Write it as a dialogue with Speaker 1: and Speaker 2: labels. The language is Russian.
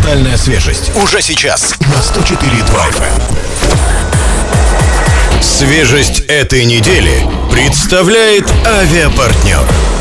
Speaker 1: Тотальная свежесть. Уже сейчас на 104.2 FM. Свежесть этой недели представляет авиапартнер.